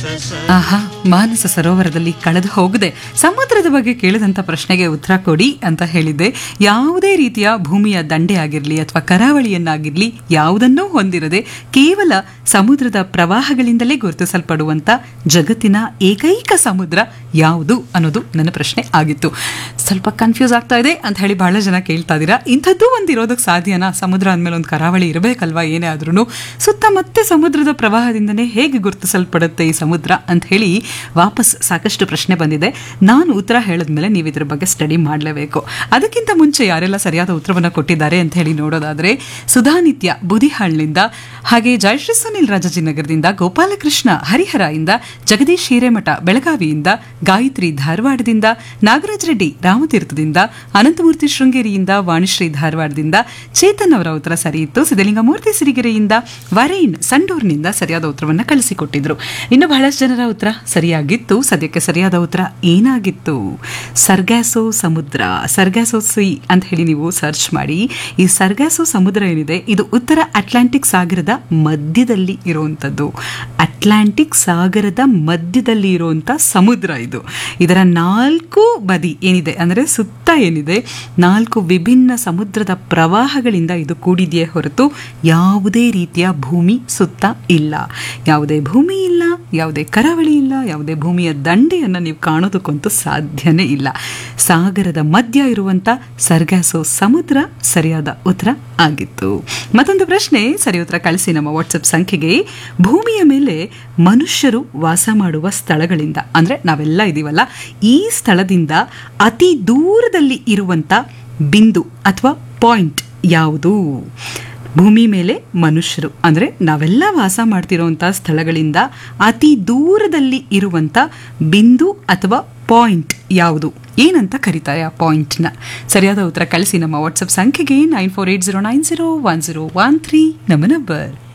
ಆಹಾ, ಮಾನಸ ಸರೋವರದಲ್ಲಿ ಕಳೆದು ಹೋಗದೆ ಸಮುದ್ರದ ಬಗ್ಗೆ ಕೇಳಿದಂಥ ಪ್ರಶ್ನೆಗೆ ಉತ್ತರ ಕೊಡಿ ಅಂತ ಹೇಳಿದ್ದೆ. ಯಾವುದೇ ರೀತಿಯ ಭೂಮಿಯ ದಂಡೆ ಆಗಿರಲಿ ಅಥವಾ ಕರಾವಳಿಯನ್ನಾಗಿರಲಿ ಯಾವುದನ್ನೂ ಹೊಂದಿರದೆ ಕೇವಲ ಸಮುದ್ರದ ಪ್ರವಾಹಗಳಿಂದಲೇ ಗುರುತಿಸಲ್ಪಡುವಂಥ ಜಗತ್ತಿನ ಏಕೈಕ ಸಮುದ್ರ ಯಾವುದು ಅನ್ನೋದು ನನ್ನ ಪ್ರಶ್ನೆ ಆಗಿತ್ತು. ಸ್ವಲ್ಪ ಕನ್ಫ್ಯೂಸ್ ಆಗ್ತಾ ಇದೆ ಅಂತ ಹೇಳಿ ಬಹಳ ಜನ ಕೇಳ್ತಾ ಇದ್ದೀರಾ. ಇಂಥದ್ದು ಒಂದು ಇರೋದಕ್ಕೆ ಸಾಧ್ಯನಾ? ಸಮುದ್ರ ಅಂದಮೇಲೆ ಒಂದು ಕರಾವಳಿ ಇರಬೇಕಲ್ವಾ? ಏನೇ ಆದ್ರೂ ಸುತ್ತಮುತ್ತ ಸಮುದ್ರದ ಪ್ರವಾಹದಿಂದನೇ ಹೇಗೆ ಗುರುತಿಸಲ್ಪಡುತ್ತೆ ಈ ಸಮುದ್ರ ಅಂತ ಹೇಳಿ ವಾಪಸ್ ಸಾಕಷ್ಟು ಪ್ರಶ್ನೆ ಬಂದಿದೆ. ನಾನು ಉತ್ತರ ಹೇಳಿದ್ಮೇಲೆ ನೀವು ಇದ್ರ ಬಗ್ಗೆ ಸ್ಟಡಿ ಮಾಡಲೇಬೇಕು. ಅದಕ್ಕಿಂತ ಮುಂಚೆ ಯಾರೆಲ್ಲ ಸರಿಯಾದ ಉತ್ತರವನ್ನು ಕೊಟ್ಟಿದ್ದಾರೆ ಅಂತ ಹೇಳಿ ನೋಡೋದಾದ್ರೆ, ಸುಧಾನಿತ್ಯ ಬುದಿಹಾಳ್ನಿಂದ, ಹಾಗೆ ಜಯಶ್ರೀ ಸುನಿಲ್ ರಾಜಾಜಿನಗರದಿಂದ, ಗೋಪಾಲಕೃಷ್ಣ ಹರಿಹರ ಇಂದ, ಜಗದೀಶ್ ಹಿರೇಮಠ ಬೆಳಗಾವಿಯಿಂದ, ಗಾಯತ್ರಿ ಧಾರವಾಡದಿಂದ, ನಾಗರಾಜ್ ರೆಡ್ಡಿ ರಾಮತೀರ್ಥದಿಂದ, ಅನಂತಮೂರ್ತಿ ಶೃಂಗೇರಿಯಿಂದ, ವಾಣಿಶ್ರೀ ಧಾರವಾಡದಿಂದ, ಚೇತನ್ ಅವರ ಉತ್ತರ ಸರಿ ಇತ್ತು. ಸಿದ್ದಲಿಂಗಮೂರ್ತಿ ಸಿರಿಗೆರೆಯಿಂದ, ವರೈನ್ ಸಂಡೂರ್ನಿಂದ ಸರಿಯಾದ ಉತ್ತರವನ್ನು ಕಳಿಸಿಕೊಟ್ಟಿದ್ರು. ಇನ್ನು ಬಹಳಷ್ಟು ಜನರ ಉತ್ತರ ಸರಿಯಾಗಿತ್ತು. ಸದ್ಯಕ್ಕೆ ಸರಿಯಾದ ಉತ್ತರ ಏನಾಗಿತ್ತು? ಸರ್ಗ್ಯಾಸೋ ಸಮುದ್ರ, ಸರ್ಗ್ಯಾಸೋ ಸಿ ಅಂತ ಹೇಳಿ ನೀವು ಸರ್ಚ್ ಮಾಡಿ. ಈ ಸರ್ಗ್ಯಾಸೋ ಸಮುದ್ರ ಏನಿದೆ ಇದು ಉತ್ತರ ಅಟ್ಲಾಂಟಿಕ್ ಸಾಗರದ ಮಧ್ಯದಲ್ಲಿ ಇರುವಂಥದ್ದು. ಅಟ್ಲಾಂಟಿಕ್ ಸಾಗರದ ಮಧ್ಯದಲ್ಲಿ ಇರುವಂಥ ಸಮುದ್ರ ಇದು. ಇದರ 4 ಬದಿ ಏನಿದೆ ಅಂದರೆ ಸುತ್ತ ಏನಿದೆ 4 ವಿಭಿನ್ನ ಸಮುದ್ರದ ಪ್ರವಾಹಗಳಿಂದ ಇದು ಕೂಡಿದೆಯೇ ಹೊರತು ಯಾವುದೇ ರೀತಿಯ ಭೂಮಿ ಸುತ್ತ ಇಲ್ಲ. ಯಾವುದೇ ಭೂಮಿ ಇಲ್ಲ, ಯಾವುದೇ ಕರಾವಳಿ ಇಲ್ಲ, ಯಾವುದೇ ಭೂಮಿಯ ದಂಡೆಯನ್ನು ನೀವು ಕಾಣೋದಕ್ಕಂತೂ ಸಾಧ್ಯನೇ ಇಲ್ಲ. ಸಾಗರದ ಮಧ್ಯ ಇರುವಂಥ ಸರ್ಗ್ಯಾಸೋ ಸಮುದ್ರ ಸರಿಯಾದ ಉತ್ತರ ಆಗಿತ್ತು. ಮತ್ತೊಂದು ಪ್ರಶ್ನೆ ಸರಿ ಉತ್ತರ ಕಳಿಸಿ ನಮ್ಮ ವಾಟ್ಸಪ್ ಸಂಖ್ಯೆಗೆ. ಭೂಮಿಯ ಮೇಲೆ ಮನುಷ್ಯರು ವಾಸ ಮಾಡುವ ಸ್ಥಳಗಳಿಂದ ಅಂದರೆ ನಾವೆಲ್ಲ ಇದೀವಲ್ಲ, ಈ ಸ್ಥಳದಿಂದ ಅತಿ ದೂರದಲ್ಲಿ ಇರುವಂಥ ಬಿಂದು ಅಥವಾ ಪಾಯಿಂಟ್ ಯಾವುದು? ಭೂಮಿ ಮೇಲೆ ಮನುಷ್ಯರು ಅಂದರೆ ನಾವೆಲ್ಲ ವಾಸ ಮಾಡ್ತಿರೋಂಥ ಸ್ಥಳಗಳಿಂದ ಅತಿ ದೂರದಲ್ಲಿ ಇರುವಂಥ ಬಿಂದು ಅಥವಾ ಪಾಯಿಂಟ್ ಯಾವುದು? ಏನಂತ ಕರೀತಾರೆ ಆ ಪಾಯಿಂಟ್ನ? ಸರಿಯಾದ ಉತ್ತರ ಕಳಿಸಿ ನಮ್ಮ ವಾಟ್ಸಪ್ ಸಂಖ್ಯೆಗೆ 9480901013 ನಮ್ಮ ನಂಬರ್.